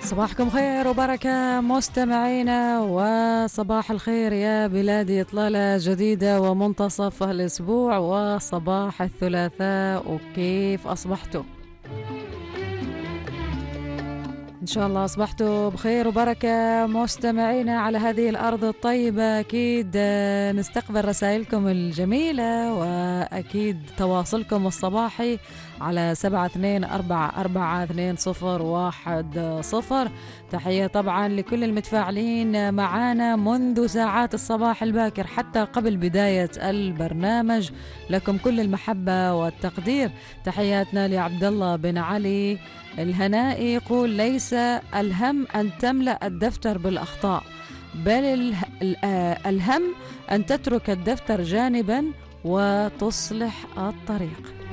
صباحكم خير وبركة مستمعينا، وصباح الخير يا بلادي. إطلالة جديدة ومنتصف الأسبوع وصباح الثلاثاء، وكيف أصبحتوا؟ إن شاء الله أصبحتوا بخير وبركة مستمعينا على هذه الأرض الطيبة. أكيد نستقبل رسائلكم الجميلة وأكيد تواصلكم الصباحي على 72442010. تحية طبعا لكل المتفاعلين معنا منذ ساعات الصباح الباكر حتى قبل بداية البرنامج. لكم كل المحبة والتقدير. تحياتنا لعبد الله بن علي الهنائي، يقول: ليس الهم أن تملأ الدفتر بالأخطاء، بل الهم أن تترك الدفتر جانبا وتصلح الطريق.